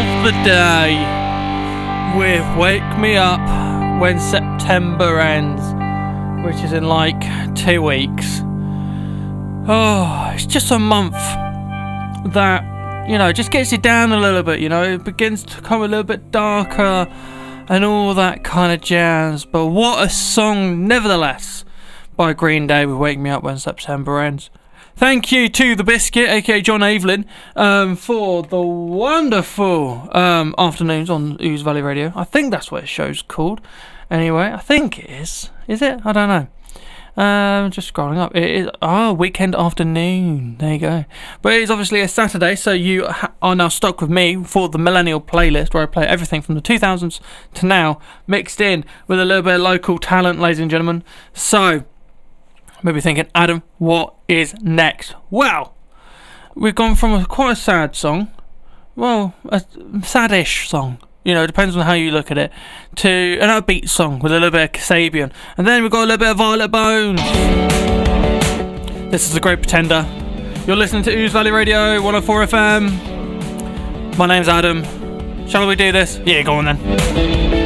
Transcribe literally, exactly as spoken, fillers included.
of the day with Wake Me Up When September Ends, which is in like two weeks. Oh, it's just a month that, you know, just gets you down a little bit, you know, it begins to become a little bit darker and all that kind of jazz. But what a song, nevertheless, by Green Day with Wake Me Up When September Ends. Thank you to The Biscuit, aka John Evelyn, um, for the wonderful um, afternoons on Ooze Valley Radio. I think that's what his show's called. Anyway, I think it is. Is it? I don't know. Um, just scrolling up. It is oh, weekend afternoon. There you go. But it is obviously a Saturday, so you ha- are now stuck with me for the Millennial Playlist, where I play everything from the two thousands to now, mixed in with a little bit of local talent, ladies and gentlemen. So, maybe thinking, Adam, what is next? Well, we've gone from a quite a sad song, well, a sad-ish song, you know, it depends on how you look at it, to an upbeat song with a little bit of Kasabian. And then we've got a little bit of Violet Bones. This is The Great Pretender. You're listening to Ooze Valley Radio, one oh four F M. My name's Adam. Shall we do this? Yeah, go on then.